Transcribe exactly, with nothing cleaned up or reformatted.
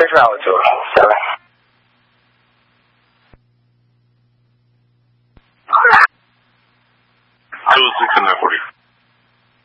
这是澳洲，下来。 上手かなこれ。